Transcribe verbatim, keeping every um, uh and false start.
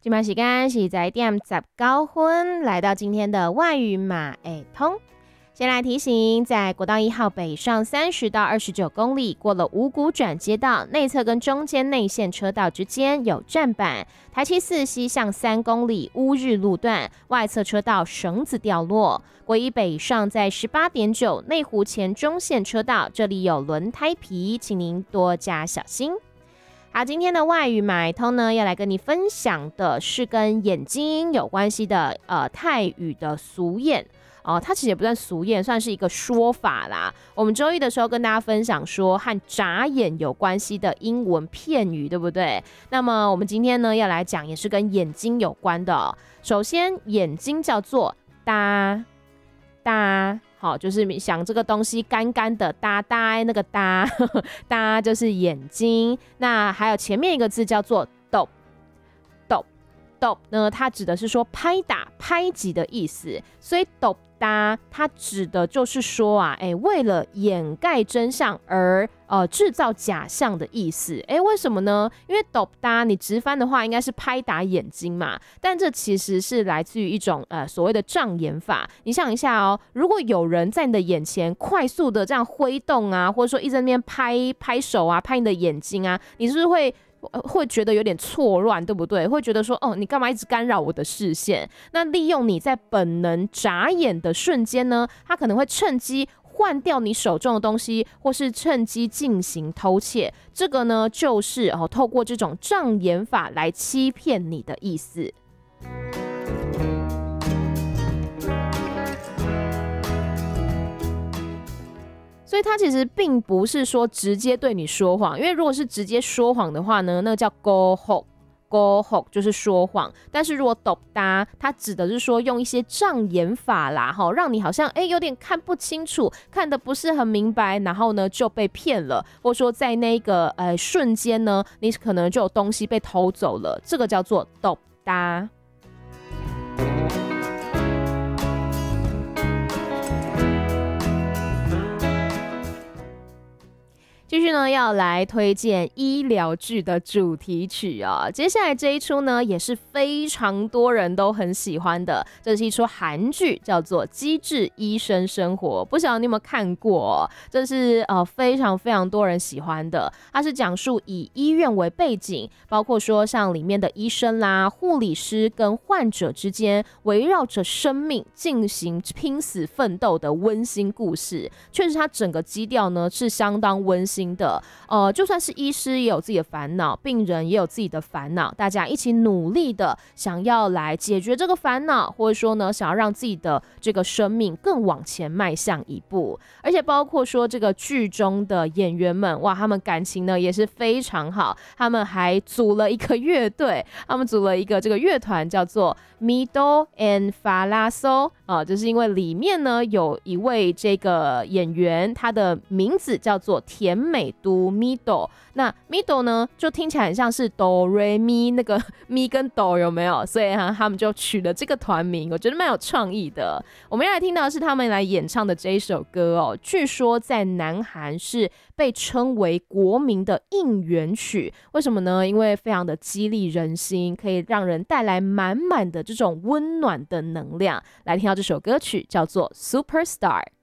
现在时间是十点十九分，来到今天的外语马会通。先来提醒，在国道一号北上三十到二十九公里，过了五股转接道内侧跟中间内线车道之间有站板。台七四西向三公里乌日路段外侧车道绳子掉落。国一北上在十八点九内湖前中线车道，这里有轮胎皮，请您多加小心。好，今天的外语买通呢，要来跟你分享的是跟眼睛有关系的呃泰语的俗谚。哦，它其实也不算俗谚，算是一个说法啦。我们周一的时候跟大家分享说和眨眼有关系的英文片语，对不对？那么我们今天呢要来讲也是跟眼睛有关的哦。首先，眼睛叫做哒哒，好，就是想这个东西干干的哒哒，那个哒哒就是眼睛。那还有前面一个字叫做斗斗斗呢，它指的是说拍打、拍击的意思，所以斗哒它指的就是说啊，哎，为了掩盖真相而呃制造假象的意思。哎，为什么呢？因为斗哒你直翻的话应该是拍打眼睛嘛，但这其实是来自于一种呃所谓的障眼法。你想一下哦，如果有人在你的眼前快速的这样挥动啊，或者说一直在那边拍拍手啊，拍你的眼睛啊，你是不是会？会觉得有点错乱，对不对？会觉得说，哦，你干嘛一直干扰我的视线？那利用你在本能眨眼的瞬间呢，他可能会趁机换掉你手中的东西，或是趁机进行偷窃。这个呢，就是哦，透过这种障眼法来欺骗你的意思。所以它其实并不是说直接对你说谎，因为如果是直接说谎的话呢，那个叫 go home go home 就是说谎。但是如果斗搭，它指的是说用一些障眼法啦，让你好像哎有点看不清楚，看得不是很明白，然后呢就被骗了，或者说在那个呃瞬间呢，你可能就有东西被偷走了，这个叫做斗搭。继续呢，要来推荐医疗剧的主题曲啊、哦。接下来这一出呢，也是非常多人都很喜欢的，这是一出韩剧，叫做《机智医生生活》。不晓得你有没有看过、哦？这是呃非常非常多人喜欢的。它是讲述以医院为背景，包括说像里面的医生啦、护理师跟患者之间围绕着生命进行拼死奋斗的温馨故事。确实，它整个基调呢是相当温馨。的呃，就算是医师也有自己的烦恼，病人也有自己的烦恼，大家一起努力的想要来解决这个烦恼，或者说呢，想要让自己的这个生命更往前迈向一步。而且包括说这个剧中的演员们，哇，他们感情呢也是非常好，他们还组了一个乐队，他们组了一个这个乐团叫做 Mido and Falaso 啊，就是因为里面呢有一位这个演员，他的名字叫做田美都 Mido， 那 Mido 呢就听起来很像是哆瑞咪，那个咪跟哆有没有？所以、啊、他们就取了这个团名，我觉得蛮有创意的。我们要来听到的是他们来演唱的这一首歌哦，据说在南韩是被称为国民的应援曲。为什么呢？因为非常的激励人心，可以让人带来满满的这种温暖的能量。来听到这首歌曲叫做 Superstar。